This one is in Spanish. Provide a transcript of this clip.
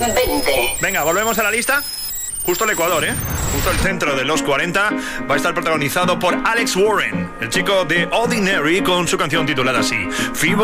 20. Venga, volvemos a la lista. Justo el Ecuador, justo el centro de los 40 va a estar protagonizado por Alex Warren, el chico de Ordinary, con su canción titulada así, Fever.